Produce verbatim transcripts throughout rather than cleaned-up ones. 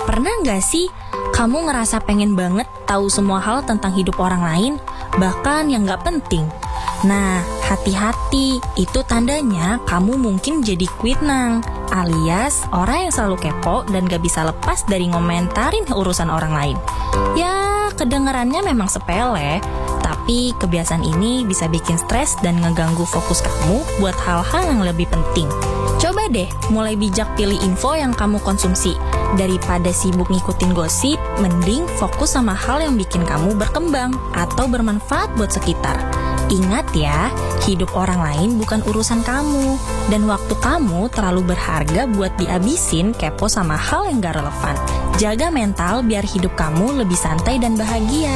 Pernah gak sih kamu ngerasa pengen banget tahu semua hal tentang hidup orang lain, bahkan yang gak penting? Nah, hati-hati, itu tandanya kamu mungkin jadi kuitnang, alias orang yang selalu kepo dan gak bisa lepas dari ngomentarin urusan orang lain. Ya, kedengarannya memang sepele, tapi kebiasaan ini bisa bikin stres dan ngeganggu fokus kamu buat hal-hal yang lebih penting. Coba deh mulai bijak pilih info yang kamu konsumsi. Daripada sibuk ngikutin gosip, mending fokus sama hal yang bikin kamu berkembang atau bermanfaat buat sekitar. Ingat ya, hidup orang lain bukan urusan kamu. Dan waktu kamu terlalu berharga buat dihabisin kepo sama hal yang gak relevan. Jaga mental biar hidup kamu lebih santai dan bahagia.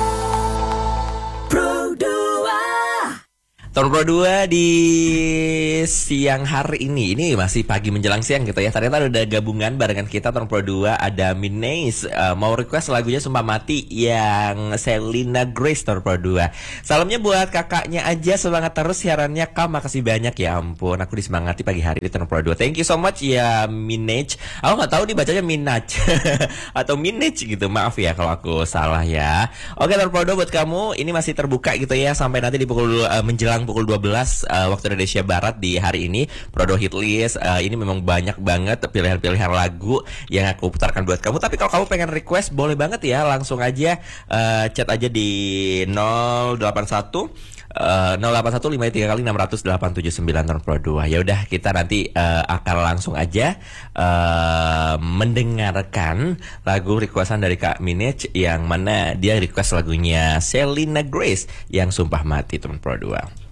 Tahun Pro dua di siang hari ini, ini masih pagi menjelang siang gitu ya. Ternyata ada gabungan barengan kita Tahun Pro dua, ada Minace uh, mau request lagunya Sumpah Mati yang Selena Grace Tahun Pro dua. Salamnya buat kakaknya aja, semangat terus siarannya Kak, makasih banyak ya ampun. Aku disemangati pagi hari di Tahun Pro dua. Thank you so much ya Minace. Aku gak tahu dibacanya Minaj atau Minaj gitu, maaf ya kalau aku salah ya. Oke Tahun Pro dua buat kamu, ini masih terbuka gitu ya sampai nanti di pukul uh, menjelang pukul dua belas uh, waktu Indonesia Barat di hari ini. Prodo Hit List uh, ini memang banyak banget pilihan-pilihan lagu yang aku putarkan buat kamu. Tapi kalau kamu pengen request boleh banget ya, langsung aja uh, chat aja di nol delapan satu Uh, nol delapan satu lima tiga kali enam nol delapan tujuh sembilan Tahun Pro dua. Ya udah, kita nanti uh, akan langsung aja uh, mendengarkan lagu requestan dari Kak Minaj yang mana dia request lagunya Selena Grace yang Sumpah Mati Tahun Pro dua.